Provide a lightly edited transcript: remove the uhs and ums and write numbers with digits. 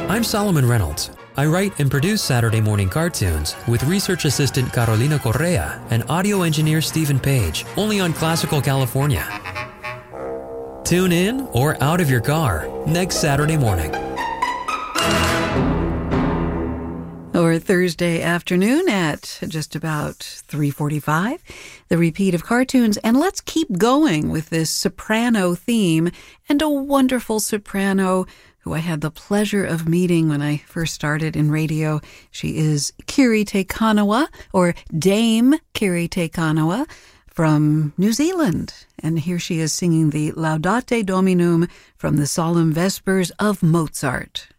I'm Solomon Reynolds. I write and produce Saturday morning cartoons with research assistant Carolina Correa and audio engineer Stephen Page, only on Classical California. Tune in or out of your car next Saturday morning. Or Thursday afternoon at just about 3:45, the repeat of cartoons. And let's keep going with this soprano theme and a wonderful soprano who I had the pleasure of meeting when I first started in radio. She is Kiri Te Kanawa, or Dame Kiri Te Kanawa, from New Zealand. And here she is singing the Laudate Dominum from the Solemn Vespers of Mozart.